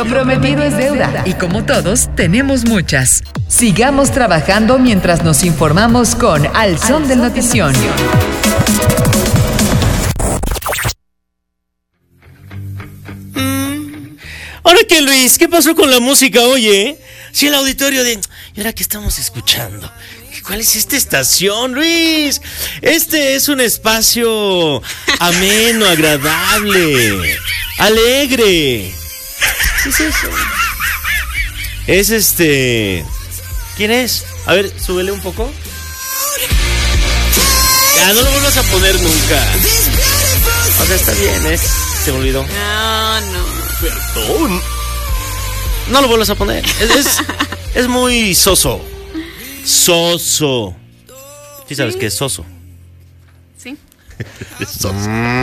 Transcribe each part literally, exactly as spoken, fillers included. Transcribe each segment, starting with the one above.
Lo prometido es deuda. Y como todos, tenemos muchas. Sigamos trabajando mientras nos informamos con Al Son del Notición. Mm. Ahora que Luis, ¿qué pasó con la música hoy, eh? Si el auditorio de... ¿Y ahora qué estamos escuchando? ¿Cuál es esta estación, Luis? Este es un espacio ameno, agradable, alegre. ¿Qué es eso? Es este... ¿Quién es? A ver, súbele un poco. Ya, no lo vuelvas a poner nunca. O sea, está bien, ¿eh? Se me olvidó. No, no. Perdón. No lo vuelvas a poner. Es, es, es muy soso. Soso. ¿Sí sabes ¿Sí? qué es soso? Sí. Es soso.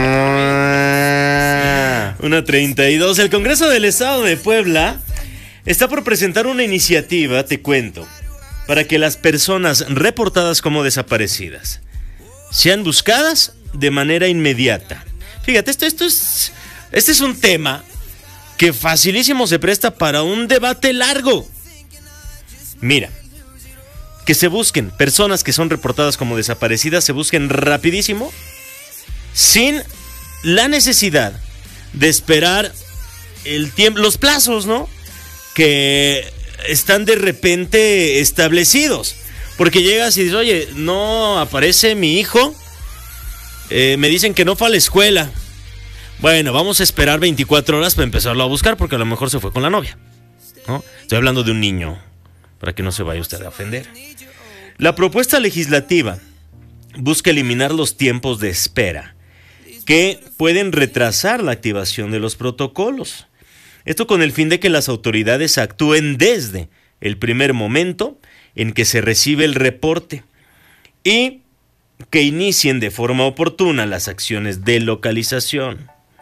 Una treinta y dos. El Congreso del Estado de Puebla está por presentar una iniciativa, te cuento, para que las personas reportadas como desaparecidas sean buscadas de manera inmediata. Fíjate, esto, esto es, este es un tema que facilísimo se presta para un debate largo. Mira, que se busquen personas que son reportadas como desaparecidas, se busquen rapidísimo, sin la necesidad de esperar el tiempo, los plazos, ¿no? Que están de repente establecidos. Porque llegas y dices, oye, no aparece mi hijo, eh, me dicen que no fue a la escuela. Bueno, vamos a esperar veinticuatro horas para empezarlo a buscar, porque a lo mejor se fue con la novia, ¿no? Estoy hablando de un niño, para que no se vaya usted a ofender. La propuesta legislativa busca eliminar los tiempos de espera que pueden retrasar la activación de los protocolos. Esto con el fin de que las autoridades actúen desde el primer momento en que se recibe el reporte y que inicien de forma oportuna las acciones de localización.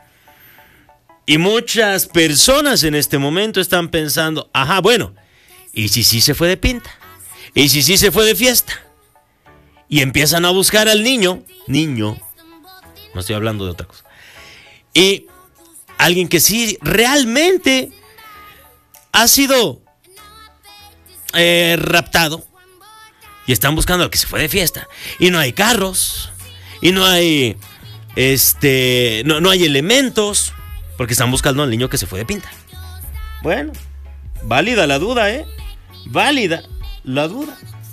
Y muchas personas en este momento están pensando, ajá, bueno, ¿y si sí se fue de pinta? ¿Y si sí se fue de fiesta? Y empiezan a buscar al niño, niño, no estoy hablando de otra cosa, y alguien que sí realmente ha sido eh, raptado, y están buscando al que se fue de fiesta, y no hay carros, y no hay, este, no, no hay elementos, porque están buscando al niño que se fue de pinta. Bueno, válida la duda, ¿eh? Válida la duda.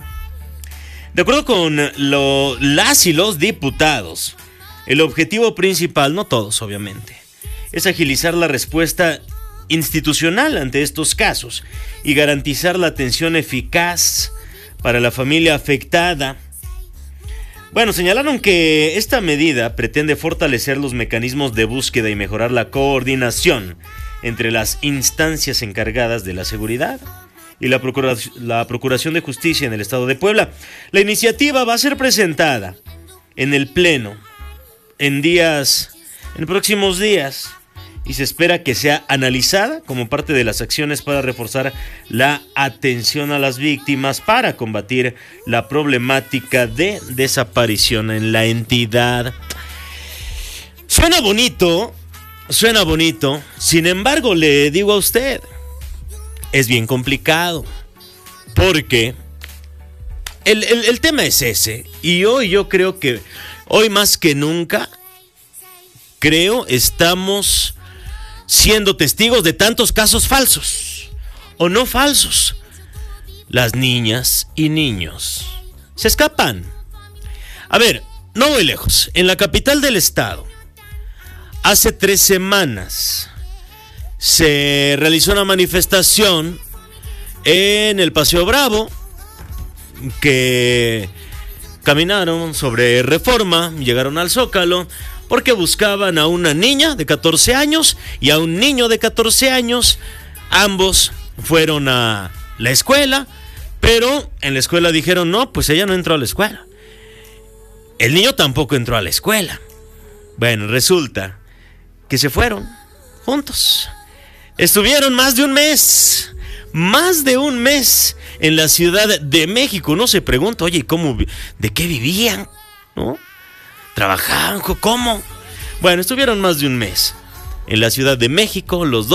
De acuerdo con lo, las y los diputados, el objetivo principal, no todos obviamente, es agilizar la respuesta institucional ante estos casos y garantizar la atención eficaz para la familia afectada. Bueno, señalaron que esta medida pretende fortalecer los mecanismos de búsqueda y mejorar la coordinación entre las instancias encargadas de la seguridad y la, procura- la Procuración de Justicia en el Estado de Puebla. La iniciativa va a ser presentada en el Pleno en días, en próximos días, y se espera que sea analizada como parte de las acciones para reforzar la atención a las víctimas para combatir la problemática de desaparición en la entidad. Suena bonito, suena bonito, sin embargo le digo a usted, es bien complicado, porque el, el, el tema es ese, y hoy yo creo que, hoy más que nunca, creo estamos siendo testigos de tantos casos falsos o no falsos. Las niñas y niños se escapan. A ver, no voy lejos. En la capital del estado, hace tres semanas, se realizó una manifestación en el Paseo Bravo que caminaron sobre Reforma, llegaron al Zócalo, porque buscaban a una niña de catorce años y a un niño de catorce años. Ambos fueron a la escuela, pero en la escuela dijeron, no, pues ella no entró a la escuela. El niño tampoco entró a la escuela. Bueno, resulta que se fueron juntos. Estuvieron más de un mes, más de un mes en la Ciudad de México. Uno se pregunta, oye, ¿cómo, de qué vivían? ¿No? ¿Trabajaban? ¿Cómo? Bueno, estuvieron más de un mes en la Ciudad de México, los dos.